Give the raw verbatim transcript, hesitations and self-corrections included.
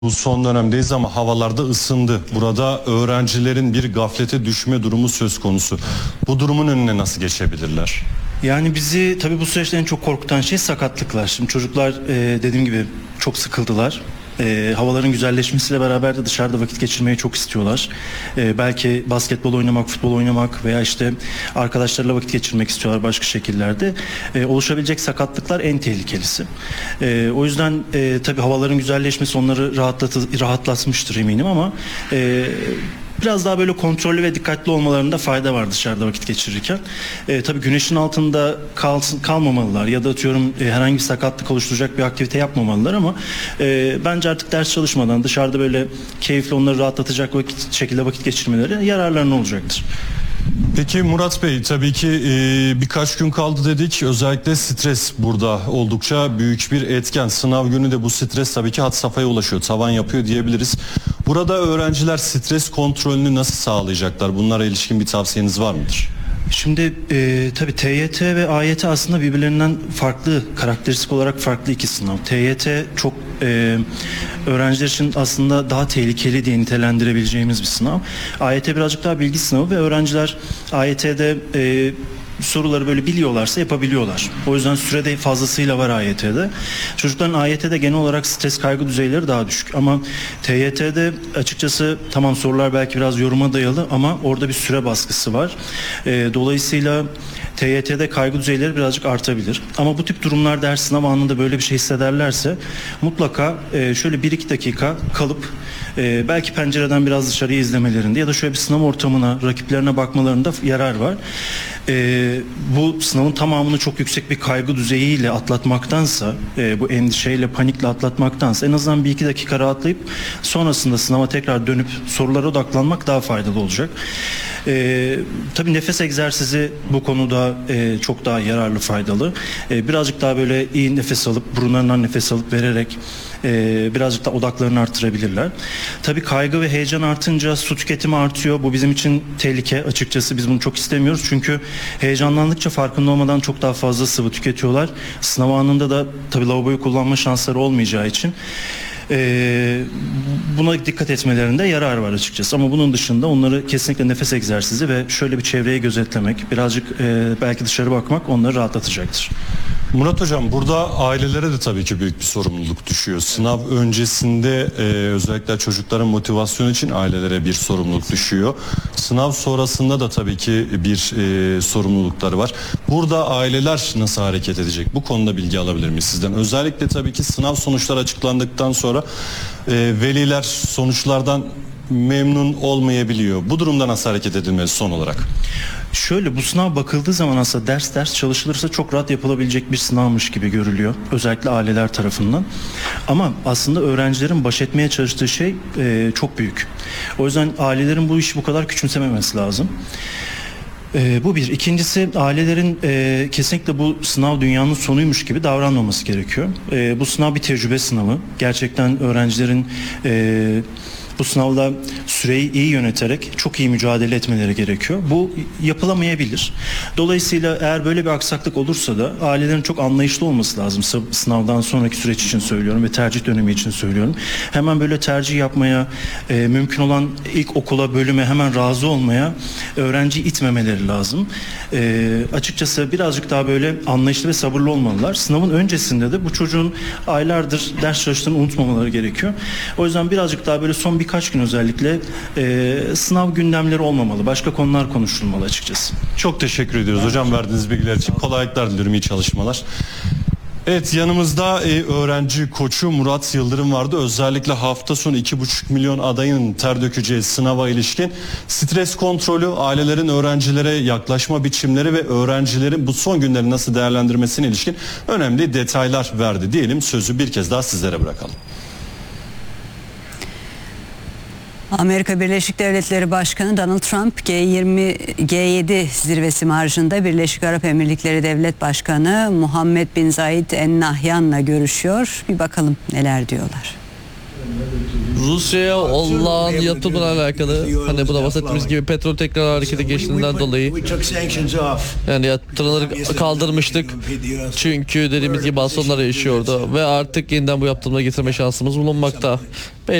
Bu son dönemdeyiz ama havalarda ısındı. Burada öğrencilerin bir gaflete düşme durumu söz konusu. Bu durumun önüne nasıl geçebilirler? Yani bizi tabii bu süreçte en çok korkutan şey sakatlıklar. Şimdi çocuklar e, dediğim gibi çok sıkıldılar. E, havaların güzelleşmesiyle beraber de dışarıda vakit geçirmeyi çok istiyorlar. E, belki basketbol oynamak, futbol oynamak veya işte arkadaşlarıyla vakit geçirmek istiyorlar başka şekillerde. E, oluşabilecek sakatlıklar en tehlikelisi. E, o yüzden e, tabii havaların güzelleşmesi onları rahatlatı, rahatlatmıştır eminim ama e, biraz daha böyle kontrollü ve dikkatli olmalarında fayda var dışarıda vakit geçirirken. E, tabii güneşin altında kalsın, kalmamalılar ya da atıyorum e, herhangi bir sakatlık oluşturacak bir aktivite yapmamalılar ama e, bence artık ders çalışmadan dışarıda böyle keyifli onları rahatlatacak vakit, şekilde vakit geçirmeleri yararlarına olacaktır. Peki Murat Bey, tabii ki e, birkaç gün kaldı dedik. Özellikle stres burada oldukça büyük bir etken. Sınav günü de bu stres tabii ki had safhaya ulaşıyor, tavan yapıyor diyebiliriz. Burada öğrenciler stres kontrolünü nasıl sağlayacaklar? Bunlara ilişkin bir tavsiyeniz var mıdır? Şimdi e, tabii T Y T ve A Y T aslında birbirlerinden farklı, karakteristik olarak farklı iki sınav. T Y T çok e, öğrenciler için aslında daha tehlikeli diye nitelendirebileceğimiz bir sınav. A Y T birazcık daha bilgi sınavı ve öğrenciler A Y T'de e, soruları böyle biliyorlarsa yapabiliyorlar. O yüzden sürede fazlasıyla var A Y T'de. Çocukların A Y T'de genel olarak stres kaygı düzeyleri daha düşük. Ama T Y T'de açıkçası tamam sorular belki biraz yoruma dayalı ama orada bir süre baskısı var. E, dolayısıyla T Y T'de kaygı düzeyleri birazcık artabilir. Ama bu tip durumlarda eğer sınav anında böyle bir şey hissederlerse mutlaka e, şöyle bir iki dakika kalıp e, belki pencereden biraz dışarıyı izlemelerinde ya da şöyle bir sınav ortamına, rakiplerine bakmalarında yarar var. E, bu sınavın tamamını çok yüksek bir kaygı düzeyiyle atlatmaktansa, e, bu endişeyle, panikle atlatmaktansa en azından bir iki dakika rahatlayıp sonrasında sınava tekrar dönüp sorulara odaklanmak daha faydalı olacak. E, tabii nefes egzersizi bu konuda e, çok daha yararlı, faydalı. E, birazcık daha böyle iyi nefes alıp, burunlarından nefes alıp vererek e, birazcık da odaklarını artırabilirler. Tabii kaygı ve heyecan artınca su tüketimi artıyor. Bu bizim için tehlike. Açıkçası biz bunu çok istemiyoruz. Çünkü heyecanlandıkça farkında olmadan çok daha fazla sıvı tüketiyorlar. Sınav anında da tabii lavaboyu kullanma şansları olmayacağı için Ee, buna dikkat etmelerinde yarar var açıkçası. Ama bunun dışında onları kesinlikle nefes egzersizi ve şöyle bir çevreyi gözetlemek, birazcık e, belki dışarı bakmak onları rahatlatacaktır. Murat Hocam, burada ailelere de tabii ki büyük bir sorumluluk düşüyor. Sınav öncesinde e, özellikle çocukların motivasyonu için ailelere bir sorumluluk düşüyor. Sınav sonrasında da tabii ki bir e, sorumlulukları var. Burada aileler nasıl hareket edecek? Bu konuda bilgi alabilir miyiz sizden? Özellikle tabii ki sınav sonuçları açıklandıktan sonra e, veliler sonuçlardan memnun olmayabiliyor. Bu durumda nasıl hareket edilmeli son olarak? Şöyle, bu sınav bakıldığı zaman aslında ders ders çalışılırsa çok rahat yapılabilecek bir sınavmış gibi görülüyor. Özellikle aileler tarafından. Ama aslında öğrencilerin baş etmeye çalıştığı şey e, çok büyük. O yüzden ailelerin bu işi bu kadar küçümsememesi lazım. E, bu bir. İkincisi, ailelerin e, kesinlikle bu sınav dünyanın sonuymuş gibi davranmaması gerekiyor. E, bu sınav bir tecrübe sınavı. Gerçekten öğrencilerin E, bu sınavda süreyi iyi yöneterek çok iyi mücadele etmeleri gerekiyor. Bu yapılamayabilir. Dolayısıyla eğer böyle bir aksaklık olursa da ailelerin çok anlayışlı olması lazım. Sınavdan sonraki süreç için söylüyorum ve tercih dönemi için söylüyorum. Hemen böyle tercih yapmaya, e, mümkün olan ilk okula, bölüme hemen razı olmaya öğrenciyi itmemeleri lazım. E, açıkçası birazcık daha böyle anlayışlı ve sabırlı olmalılar. Sınavın öncesinde de bu çocuğun aylardır ders çalıştığını unutmamaları gerekiyor. O yüzden birazcık daha böyle son bir Birkaç gün özellikle e, sınav gündemleri olmamalı. Başka konular konuşulmalı açıkçası. Çok teşekkür ediyoruz hocam verdiğiniz bilgiler için. Kolaylıklar diliyorum, iyi çalışmalar. Evet, yanımızda e, öğrenci koçu Murat Yıldırım vardı. Özellikle hafta sonu iki buçuk milyon adayın ter dökeceği sınava ilişkin stres kontrolü, ailelerin öğrencilere yaklaşma biçimleri ve öğrencilerin bu son günleri nasıl değerlendirmesine ilişkin önemli detaylar verdi diyelim. Sözü bir kez daha sizlere bırakalım. Amerika Birleşik Devletleri Başkanı Donald Trump G yirmi G yedi zirvesi marjında Birleşik Arap Emirlikleri Devlet Başkanı Muhammed bin Zayed El Nahyan'la görüşüyor. Bir bakalım neler diyorlar. Rusya'ya olan yatırımla alakalı, hani bu da bahsettiğimiz gibi petrol tekrar harekete geçtiğinden dolayı yani yatırımları kaldırmıştık çünkü dediğimiz gibi bazı sorunlar yaşıyordu ve artık yeniden bu yaptırımları getirme şansımız bulunmakta.